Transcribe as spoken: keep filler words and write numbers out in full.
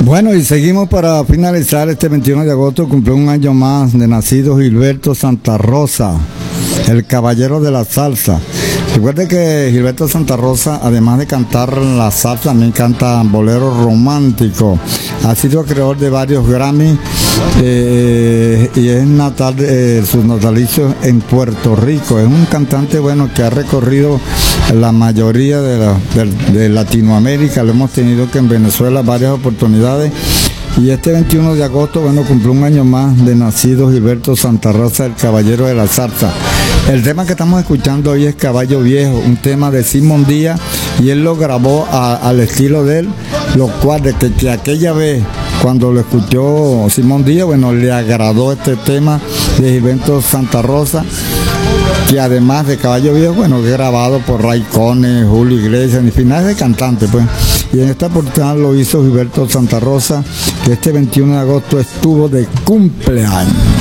Bueno, y seguimos para finalizar. Este veintiuno de agosto cumplió un año más de nacido Gilberto Santa Rosa, el caballero de la salsa. Recuerde que Gilberto Santa Rosa, además de cantar la salsa, también canta boleros románticos. Ha sido creador de varios Grammy eh, y es natal de eh, sus natalicios en Puerto Rico. Es un cantante bueno que ha recorrido la mayoría de, la, de, de Latinoamérica. Lo hemos tenido que en Venezuela varias oportunidades. Y este veintiuno de agosto, bueno, cumplió un año más de nacido Gilberto Santa Rosa, el caballero de la salsa. El tema que estamos escuchando hoy es Caballo Viejo, un tema de Simón Díaz, y él lo grabó a, al estilo de él, lo cual de que, que aquella vez, cuando lo escuchó Simón Díaz, bueno, le agradó este tema de Gilberto Santa Rosa, que además de Caballo Viejo, bueno, grabado por Ray Conniff, Julio Iglesias, en finales de cantante, pues. Y en esta oportunidad lo hizo Gilberto Santa Rosa, que este veintiuno de agosto estuvo de cumpleaños.